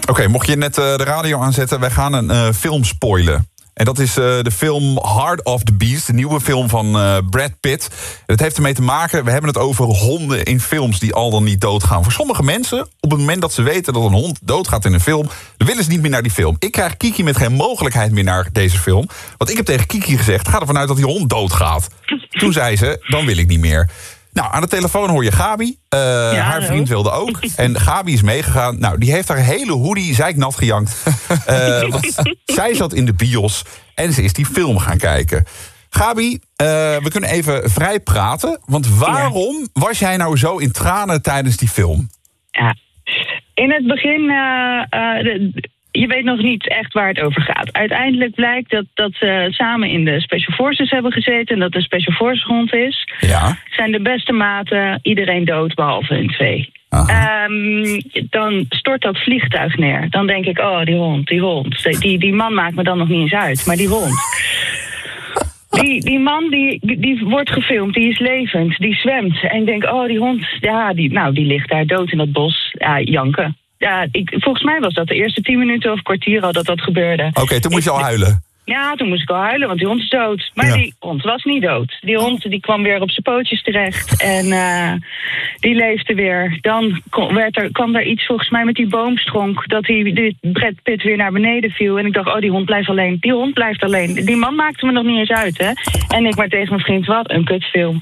Oké, mocht je net de radio aanzetten, wij gaan een film spoilen. En dat is de film Heart of the Beast, de nieuwe film van Brad Pitt. Het heeft ermee te maken, we hebben het over honden in films die al dan niet doodgaan. Voor sommige mensen, op het moment dat ze weten dat een hond doodgaat in een film, dan willen ze niet meer naar die film. Ik krijg Kiki met geen mogelijkheid meer naar deze film. Want ik heb tegen Kiki gezegd, ga ervan uit dat die hond doodgaat. Toen zei ze, dan wil ik niet meer. Nou, aan de telefoon hoor je Gabi. Haar vriend wilde ook. En Gabi is meegegaan. Nou, die heeft haar hele hoodie zeiknat gejankt. Want zij zat in de bios en ze is die film gaan kijken. Gabi, we kunnen even vrij praten. Want waarom was jij nou zo in tranen tijdens die film? Ja, in het begin... je weet nog niet echt waar het over gaat. Uiteindelijk blijkt dat ze samen in de Special Forces hebben gezeten en dat de Special Forces hond is. Ja. Zijn de beste maten, iedereen dood behalve hun 2. Dan stort dat vliegtuig neer. Dan denk ik, oh, die hond. Die man maakt me dan nog niet eens uit, maar die hond. Die man die wordt gefilmd, die is levend, die zwemt. En ik denk, oh, die hond, ja, die ligt daar dood in dat bos. Ja, janken. Ja, volgens mij was dat de eerste 10 minuten of kwartier al dat gebeurde. Oké, toen moest je al huilen? Ja, toen moest ik al huilen, want die hond is dood. Maar die hond was niet dood. Die hond die kwam weer op zijn pootjes terecht en die leefde weer. Dan kwam er iets volgens mij met die boomstronk, dat die Brad Pitt weer naar beneden viel. En ik dacht, oh, die hond blijft alleen. Die hond blijft alleen. Die man maakte me nog niet eens uit, hè. En ik maar tegen mijn vriend, wat een kutfilm.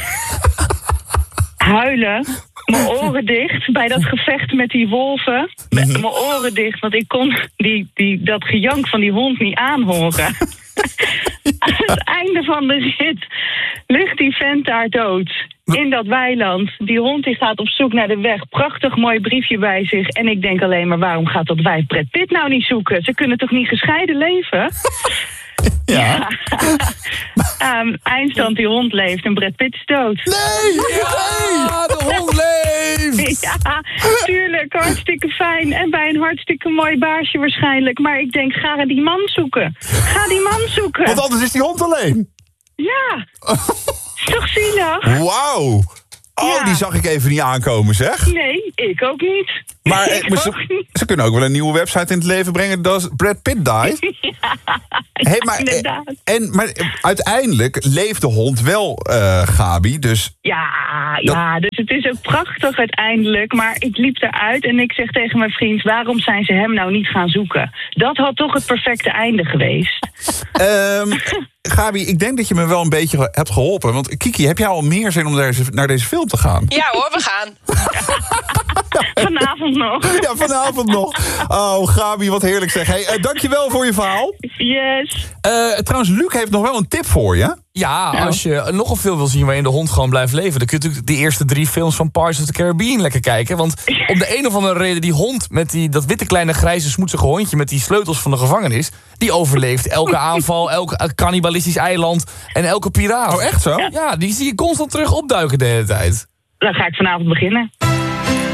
Huilen. Mijn oren dicht bij dat gevecht met die wolven. Mijn oren dicht, want ik kon dat gejank van die hond niet aanhoren. Aan het einde van de rit ligt die vent daar dood. In dat weiland. Die hond die gaat op zoek naar de weg. Prachtig mooi briefje bij zich. En ik denk alleen maar, waarom gaat dat wijf Brad Pitt nou niet zoeken? Ze kunnen toch niet gescheiden leven? Ja. Eindstand, die hond leeft en Brad Pitt is dood. Nee! Ja, de hond leeft! Ja, tuurlijk, hartstikke fijn. En bij een hartstikke mooi baasje waarschijnlijk. Maar ik denk, ga die man zoeken. Ga die man zoeken. Want anders is die hond alleen. Ja. Is toch zielig? Wauw. Oh, die zag ik even niet aankomen, zeg. Nee, ik ook niet. Maar ze kunnen ook wel een nieuwe website in het leven brengen. Does Brad Pitt die? Ja, inderdaad. Maar uiteindelijk leeft de hond wel, Gabi, dus... Ja, dus het is ook prachtig uiteindelijk. Maar ik liep eruit en ik zeg tegen mijn vriend, waarom zijn ze hem nou niet gaan zoeken? Dat had toch het perfecte einde geweest. Gabi, ik denk dat je me wel een beetje hebt geholpen. Want Kiki, heb jij al meer zin om naar deze film te gaan? Ja hoor, we gaan. Vanavond nog. Ja, vanavond nog. Oh, Gabi, wat heerlijk zeg. Hey, dankjewel voor je verhaal. Yes. Trouwens, Luc heeft nog wel een tip voor je. Ja, als je nog een film wil zien waarin de hond gewoon blijft leven, dan kun je natuurlijk de eerste 3 films van Pirates of the Caribbean lekker kijken. Want om de een of andere reden, die hond met dat witte kleine grijze smoetsige hondje met die sleutels van de gevangenis, die overleeft elke aanval, elk cannibalistisch eiland en elke piraat. Oh, echt zo? Ja, die zie je constant terug opduiken de hele tijd. Dan ga ik vanavond beginnen.